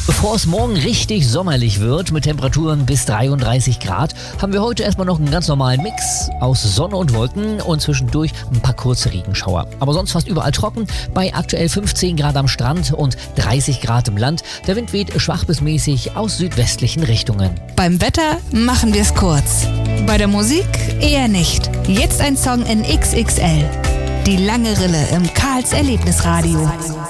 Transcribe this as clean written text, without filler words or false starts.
Bevor es morgen richtig sommerlich wird, mit Temperaturen bis 33 Grad, haben wir heute erstmal noch einen ganz normalen Mix aus Sonne und Wolken und zwischendurch ein paar kurze Regenschauer. Aber sonst fast überall trocken, bei aktuell 15 Grad am Strand und 30 Grad im Land. Der Wind weht schwach bis mäßig aus südwestlichen Richtungen. Beim Wetter machen wir es kurz. Bei der Musik eher nicht. Jetzt ein Song in XXL. Die lange Rille im Karls Erlebnisradio.